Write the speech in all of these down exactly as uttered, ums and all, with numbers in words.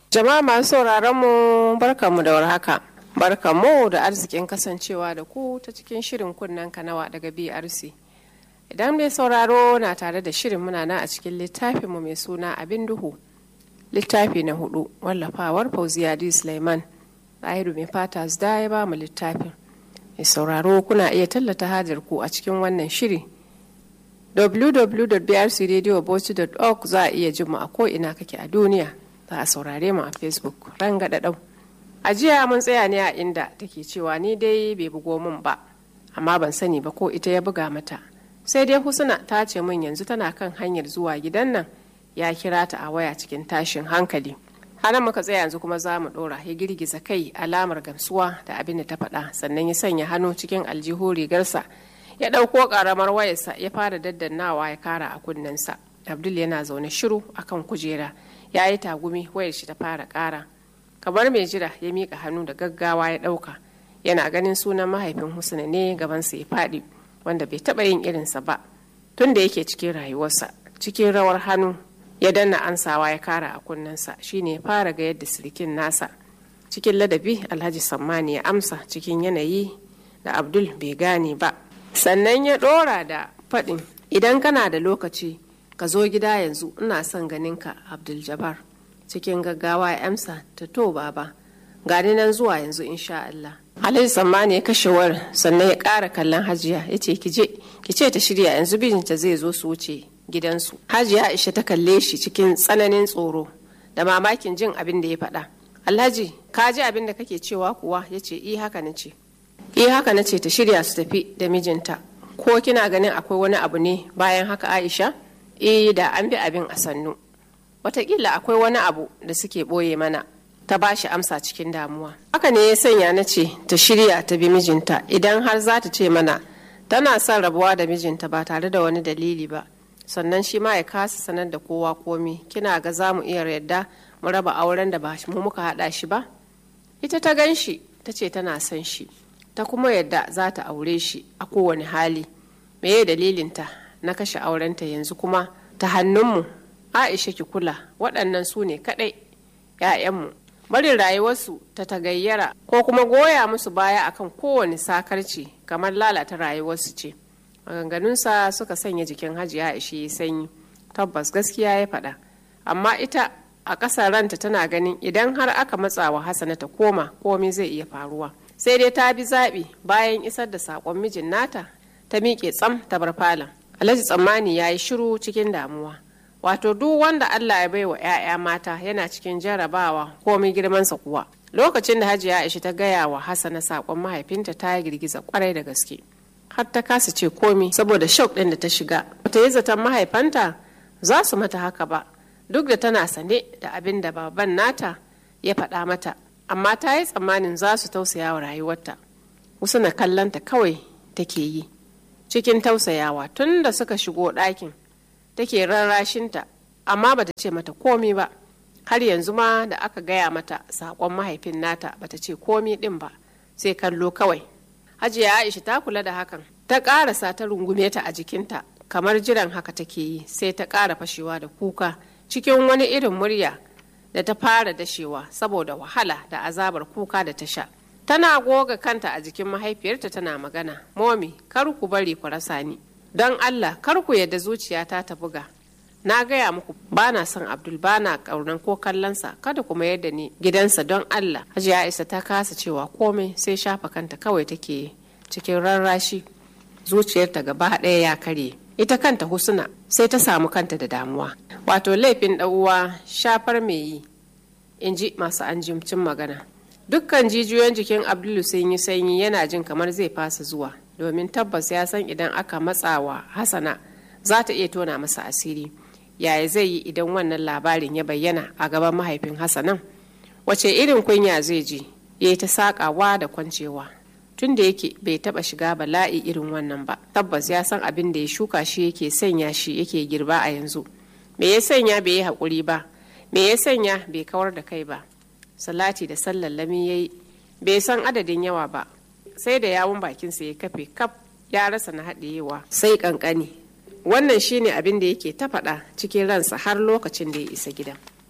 Jama'a masu sauraron mu barkanmu da warhaka. Barkanmu da arzikin kasancewa da ku ta cikin shirin kunnen kanawa daga B R C. Idan mai sauraro na tare da shirin muna nan a cikin littafinmu mai suna Abin Duhu. Littafi na hudu wallafawar Fauziya D. Sulaiman. Ɗahiru mai fata da ya ba mu littafin. Mai sauraro kuna iya tallata hajar ku a cikin wannan shiri. w w w dot b r c radio bauchi dot org za a iya jin mu a ko'ina kake a duniya. Za a saurare mu a Facebook rangada dau. A jiya mun tsaya ne a inda take cewa ni dai bai bugo min ba, amma ban sani ba ko ita ya buga mata. Sai dai Husna ta ce min yanzu tana kan hanyar zuwa gidan nan, ya kira ta a waya cikin tashin hankali. Hana muka tsaya yanzu kuma za mu ɗora, ya girgiza kai alamar gamsuwa da abin da ta faɗa, sannan ya sanya hannu cikin aljihu rigarsa, ya ɗauko ƙaramar wayarsa ya fara daddannawa ya kara a kunnensa. Abdul yana zaune shiru akan kujera, ya yi tagumi wayar shi ta fara ƙara. Kamar mai jira ya miƙa hannu da gaggawa ya ɗauka, yana ganin sunan mahaifin Husna ne gabansa ya faɗi, wanda bai taɓa yin irinsa ba tun da yake cikin rayuwarsa. Cikin rawar hannu ya danna ansawa ya kara a kunnensa, shine ya fara ga yadda sirikin nasa. Cikin ladabi Alhaji Sammani ya amsa cikin yanayi da Abdul bai gane ba, sannan ya ɗora da faɗin, idan kana da lokaci ka zo gida yanzu, ina son ganinka Abdul Jabbar. Cikin gaggawa ya amsa, ta to baba, gani nan zuwa yanzu insha Allah. Alhaji Sammani ya kashe wayar, sannan ya ƙara kallon Hajiya ya ce ki je ki ce ta shirya yanzu bijinta zai zo su wuce gidansu. Hajiya Aisha ta kalle shi cikin tsananin tsoro da mamakin jin abin da ya faɗa. Alhaji, ka ji abin da kake cewa kuwa? Ya ce i haka na ce. I haka na ce ta shirya su tafi da mijinta. Ko kina ganin akwai wani abu ne bayan haka Aisha? Eh, da an bi abin a sannu. Wataƙila akwai wani abu da suke ɓoye mana. Ta ba shi amsa cikin damuwa. Haka ne ya sanya na ce ta shirya ta bi mijinta, idan har za ta ce mana tana son rabuwa da mijinta ba tare da wani dalili ba, sannan shi ma ya kasa sanar da kowa komi. Kina ga za mu iya yarda mu raba auren da ba mu muka haɗa shi ba? Ita ta gan shi ta ce tana son shi, ta kuma yadda za ta aure shi a kowane hali. Meye dalilinta na kashe aurenta yanzu kuma ta hannunmu? Aisha ki kula, waɗannan su ne kaɗai 'ya'yanmu. Barin rayuwarsu ta tagayyara ko kuma goya musu baya akan kowane sakarci kamar lalata rayuwarsu ce. Maganganunsa suka sanya jikin Hajiya Aisha ya sanyi. Tabbas gaskiya ya faɗa, amma ita a ƙasar ranta tana ganin idan har aka matsa wa Hassana ta koma, komai zai iya faruwa. Sai dai ta bi zaɓi. Bayan isar da saƙon mijin nata, ta miƙe tsam ta bar falon. Alhaji Tsammani ya yi shiru cikin damuwa. Wato duk wanda Allah ya baiwa 'ya'ya mata yana cikin jarabawa komai girmansa kuwa. Lokacin da Hajiya Aisha ta gaya wa Hassana saƙon mahaifinta, ta yi girgiza kwarai da gaske, har ta kasa ce komai saboda shock ɗin da ta shiga. Bata yi zaton mahaifanta za su mata haka ba, duk da tana sane da abin da baban nata ya faɗa mata, amma ta yi tsammanin za su tausaya wa rayuwarta. Wasu na kallonta kawai take yi cikin tausayawa tun da suka shigo ɗakin. Take rarrashinta, amma bata ce mata komi ba. Har yanzu ma da aka gaya mata saƙon mahaifin nata bata ce komi ɗin ba, sai kallo kawai. Hajiya Aisha ta kula da hakan, ta ƙarasa ta rungume ta a jikinta, kamar jiran haka take yi. Sai ta ƙara fashewa da kuka cikin wani irin murya da ta fara dashewa saboda wahala da azabar kuka da ta sha. Tana goga kanta a jikin mahaifiyarta tana magana, momi, kar ku bari ku rasa ni. Don Allah kar ku yadda zuciyata ta buga. Na gaya muku ba na son Abdul, ba na ƙaunar ko kallonsa, kada kuma yadda ni gidansa don Allah. Hajiya Aisha ta kasa cewa komai, sai shafa kanta kawai take cikin rarrashi. Zuciyarta gaba ɗaya ya karye. Ita kanta Husna sai ta samu kanta da damuwa. Wato laifin ɗauwa shafar mai yi, in ji masu anjimcin magana. Dukkan jijiyoyin jikin Abdul sun yi sanyi, yana jin kamar zai fasa zuwa, domin tabbas ya san idan aka matsawa Hassana za ta iya tona masa asiri. Yaya zai yi idan wannan labarin ya bayyana a gaban mahaifin Hassanan? Wace irin kunya zai ji? Ya yi ta sakawa da kwancewa. Tun da yake bai taba shiga bala'i irin wannan ba, tabbas ya san abin da ya shuka shi yake sanya shi yake girba a yanzu. Me ya sanya bai yi haƙuri ba? Me ya sanya bai kawar da kai ba? Salati da sallallami ya yi, bai san adadin yawa ba, sai da yawun bakinsa ya kafe kaf, ya rasa na haɗewa sai ƙanƙani. Wannan shine abin da yake ta faɗa cikin ransa har lokacin da ya isa gidan.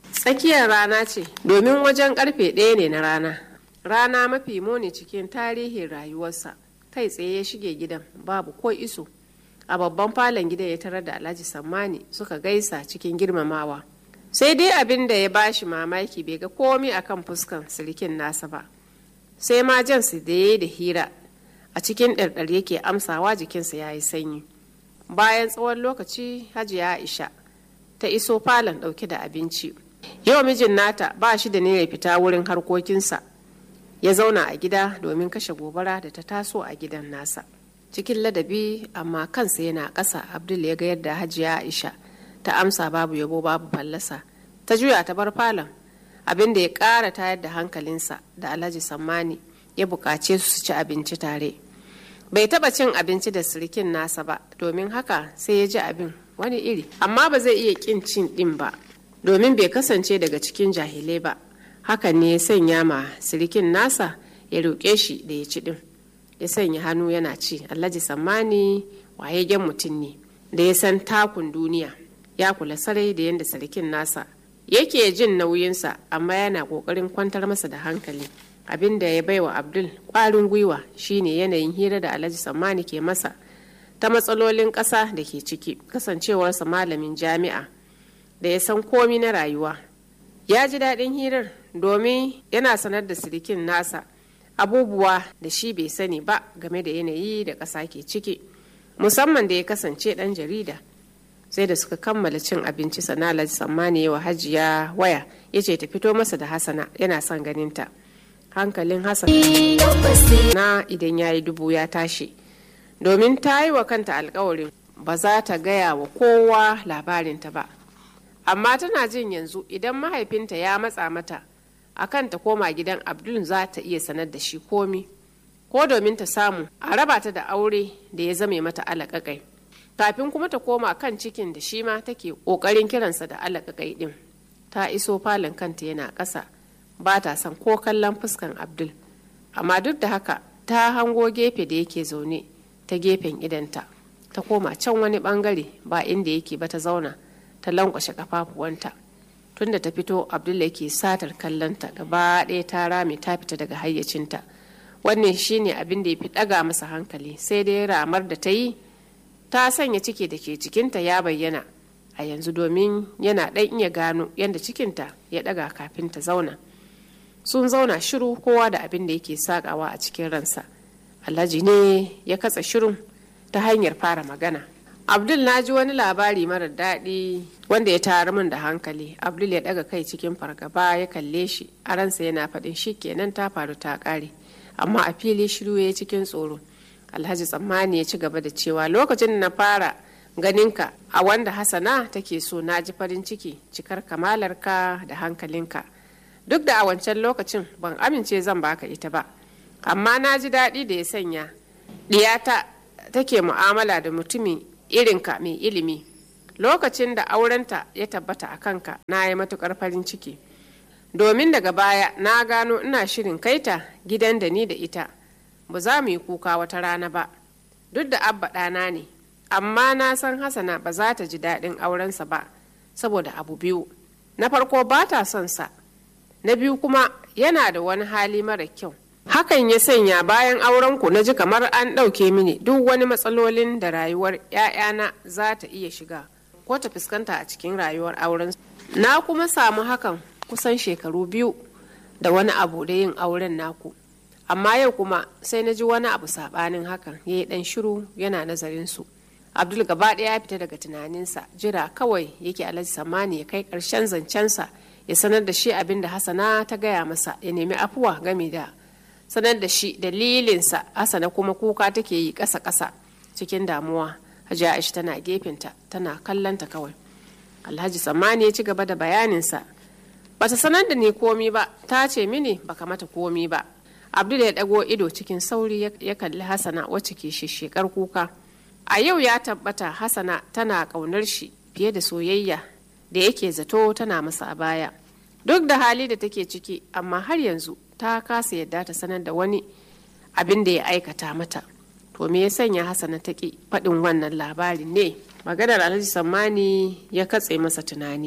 tsakiyar rana ce domin wajen karfe ɗaya ne na rana. Rana mafi muni cikin tarihin rayuwarsa. Kai tsaye ya shige gidan babu ko iso. A babban falon gidan ya tarar da Alhaji Sammani suka gaisa cikin girmamawa. Sai dai abin da ya bashi mamaki bai ga komi akan fuskan sirikin nasa ba. Sai ma jansu da ya yi da hira a cikin ɗarɗar yake amsawa jikinsa ya yi sanyi. Bayan tsawon lokaci Hajiya Aisha ta iso falon ɗauke da abinci. Yau mijin nata ba shi da ne ya fita wurin harkokinsa. Ya zauna a gida domin kashe gobara da ta taso a gidan nasa. Cikin ladabi amma kansa yana ƙasa, Abdul ya ga yadda Hajiya Aisha ta amsa babu yabo babu fallasa. Ta juya ta bar falon, abin da ya ƙara tayar da hankalinsa da Alhaji Sammani ya buƙace su su ci abinci tare. Bai taɓa cin abinci da sirikin nasa ba, domin haka sai ya ji abin wani iri. Amma ba zai iya ƙin cin ɗin ba, domin bai kasance daga cikin jahilai ba. Hakan ne ya sanya ma sirikin nasa ya roƙe shi da ya ci ɗin. Ya sanya hannu yana ci. Alhaji Sammani wayayyen mutum ne da ya san takun duniya. Ya kula sarai da yadda sirikin nasa yake jin nauyinsa, amma yana ƙoƙarin kwantar masa da hankali. Abin da ya baiwa Abdul ƙwarin gwiwa shine yanayin hira da Alhaji Sammani ke masa ta matsalolin ƙasa da ke ciki, kasancewarsa malamin jami'a da ya san komi na rayuwa. Ya ji daɗin hirar domin yana sanar da sirikin nasa abubuwa da shi bai sani ba game da yanayi da ƙasa ke ciki, musamman da ya kasance ɗan jarida. Sai da suka kammala cin abinci sana Alhaji Sammani yawa Hajiya waya ya ce ta fito masa da Hassana, yana son ganinta. Hankalin Hassana na idan ya yi dubu ya tashi, domin ta yi wa kanta alkawarin ba za ta gaya wa kowa labarinta ba. Amma tana jin yanzu idan mahaifinta ya matsa mata akan ta koma gidan Abdul za ta iya sanar da shi komi, ko domin ta samu a raba ta da aure da ya zame mata alaƙaƙai, kafin kuma ta koma kan cikin da shi ma take ƙoƙarin kiransa da alaƙaƙai ɗin. Ta iso falon kanta yana ƙasa, ba ta son ko kallon fuskan Abdul, amma duk da haka ta hango gefe da yake zaune ta gefen idanta. Ta koma can wani ɓangare ba inda yake ba ta zauna ta lankwashe kafafuwanta. Tunda ta fito Abdul yake satar kallonta, gaba ɗaya ta rame ta fita daga hayyacinta. Wannan shine abin da ya fi ɗaga masa hankali, sai dai ramar da ta yi ta sanya ciki da ke cikinta ya bayyana a yanzu, domin yana ɗan iya gano yadda cikinta ya ɗaga kafin ta zauna. Sun zauna shiru, kowa da abin da yake sakawa a cikin ransa. Alhaji ne ya katsa shirin ta hanyar fara magana. Abdul, na ji wani labari marar daɗi wanda ya tayar min da hankali. Abdul ya ɗaga kai cikin fargaba ya kalle shi, a ransa yana faɗin shi kenan ta faru ta ƙare, amma a fili shiru ya cikin tsoro. Alhaji Sammani ya ci gaba da cewa, lokacin da na fara ganinka a wanda Hassana take so, na ji farin ciki cikar kamalarka da hankalinka. Duk da a wancan lokacin ban amince zan baka ita ba, amma na ji daɗi da ya sanya ɗiyata take mu'amala da mutumin irinka mai ilimi. Lokacin da aurenta ya tabbata a kanka na yi matukar farin ciki, domin daga baya na gano ina shirin kaita gidan da ni da ita ba za mu yi kuka wata rana ba. Duk da abba ɗana ne, amma na san Hassana ba za ta ji daɗin aurensa ba saboda abu biyu. Na farko ba ta son sa, na biyu kuma yana da wani hali mara kyau. Hakan ya sanya bayan aurenku na ji kamar an ɗauke mini duk wani matsalolin da rayuwar 'ya'yana za ta iya shiga ko ta fuskanta a cikin rayuwar auren. Na kuma samu hakan kusan shekaru biyu da wani abu da yin auren naku. Amma yau kuma sai na ji wani abu saɓanin hakan. Ya yi ɗan shiru yana nazarin su. Abdul gaba ɗaya ya fita daga tunaninsa, jira kawai yake Alhaji Sammani ya kai ƙarshen zancensa, ya sanar da shi abin da Hassana ta gaya masa, ya nemi afuwa game da sanar da shi dalilinsa. Hassana kuma kuka take yi ƙasa-ƙasa cikin damuwa. Hajiya Aisha tana gefenta tana kallonta kawai. Alhaji Sammani ya ci gaba da bayaninsa. Bata sanar da ni komi ba, ta ce mini baka mata komi ba. Abdul ya ɗago ido cikin sauri ya kalli Hassana wacce ke shishshekar kuka. A yau ya tabbata Hassana tana ƙaunar shi fiye da soyayya da yake zato tana masa a baya. Duk da hali da take ciki, amma har yanzu ta kasa yadda ta sanar da wani abin da ya aikata mata. To me ya sanya Hassana ta ki faɗin wannan labarin ne? Maganar Alhaji Sammani ya katse masa tunani.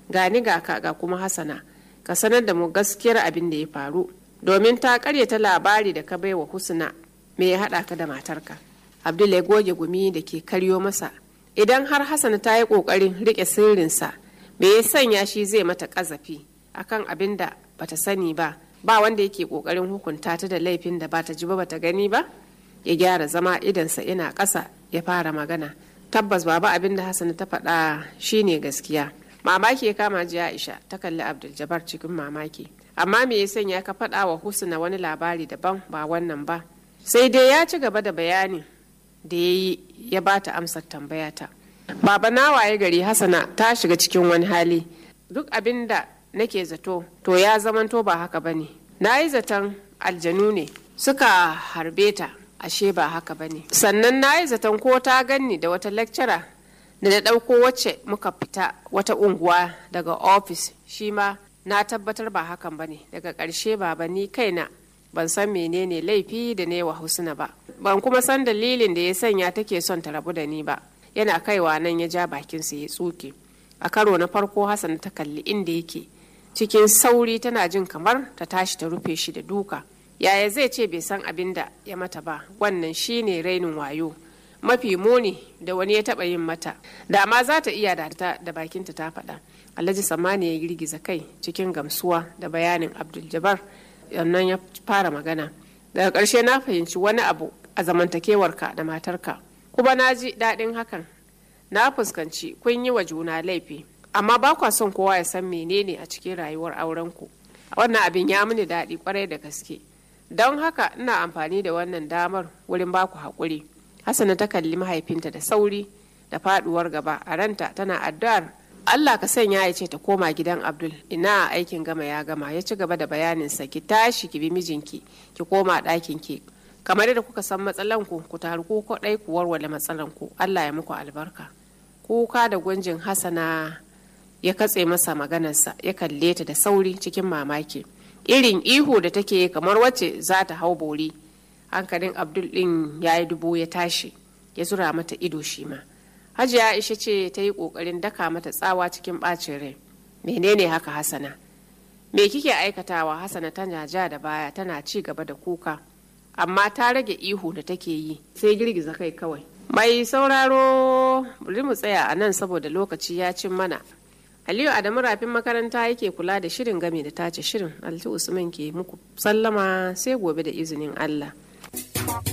gani ga ka ga kuma Hassana, ka sanar da mu gaskiyar abin da ya faru, domin ta karyata labari da ka bai wa Husna. Me ya haɗa ka da matarka? Abdul ya goge gumi da ke karyo masa. Idan har Hassana ta yi ƙoƙarin riƙe sirrinsa, me ya sanya shi zai mata ƙazafi akan abin da bata sani ba, ba wanda yake ƙoƙarin hukunta ta da laifin da bata ji ba bata gani ba? Ya gyara zama idansa ina ƙasa ya fara magana. Tabbas baba, abin da Hassana ta faɗa shine gaskiya. Mamaki ya kama ji Aisha, ta kalli Abdul Jabbar cikin mamaki. Amma me ya sanya ka faɗa wa Husna wani labari daban ba wannan ba? Sai dai ya ci gaba da bayani da ya yi ya ba ta amsar tambayata. Baba, na waye gari Hassana ta shiga cikin wani hali. Duk abin da nake zato to ya zamanto ba haka bane. Na yi zaton aljanu ne suka harbe ta, ashe ba haka bane. Sannan na yi zaton ko ta ganni da wata lecturer da na ɗauko wacce muka fita wata unguwa daga ofis, shi ma na tabbatar ba hakan bane. Daga ƙarshe baba, ni kaina ban san menene laifi da ne wa Husna ba, ban kuma san dalilin da ya sanya take son ta rabu da ni ba. Yana kaiwa nan ya ja bakinsa ya tsuke. A karo na farko Hassana ta kalli inda yake cikin sauri, tana jin kamar ta tashi ta rufe shi da duka. Yaya zai ce bai san abin da ya mata ba? Wannan shine rainin wayo mafi muni da wani ya taba yin mata. Da ma za ta iya da da bakinta ta faɗa. Alhaji Sammani ya girgiza kai cikin gamsuwa da bayanin Abdul Jabbar. Yannan ya fara magana. Daga ƙarshe na fahimci wani abu a zamantakewarka da matarka, kuma na ji daɗin hakan. Na fuskanci kun yi wa juna laifi, amma ba kwa son kowa ya san menene a cikin rayuwar aurenku. Wannan abin ya mini daɗi kwarai da gaske, don haka ina amfani da wannan damar wurin baku haƙuri. Hassana ta kalli mahaifinta da sauri da faɗuwar gaba a ranta, tana addu'ar Allah ka sanya ya ce ta koma gidan Abdul. Ina aikin gama ya gama. Ya ci gaba da bayaninsa. Ki tashi ki bi mijinki, ki koma ɗakin ki. Kamar yadda kuka san matsalan ku, ku taru ku ɗai ku warware matsalan ku. Allah ya muku albarka. Kuka da gunjin Hassana ya katse masa maganarsa, ya kalle ta da sauri cikin mamaki. Irin ihu da take kamar wacce za ta hau bori. Hankalin Abdul ɗin ya yi dubu ya tashi, ya zura mata ido shi ma. Hajiya Aisha ce ta yi ƙoƙarin daka mata tsawa cikin ɓacin rai. Menene haka Hassana? Me kike aikatawa? Hassana tana ja da baya, tana ci gaba da kuka, amma ta rage ihu da take yi, sai girgiza kai kawai. Mai sauraro, bari mu tsaya a nan saboda lokaci ya cin mana. Aliyu Adamu Rafin makaranta yake kula da shirin game da tace shirin. Alti Usman ke muku sallama, sai gobe da izinin Allah.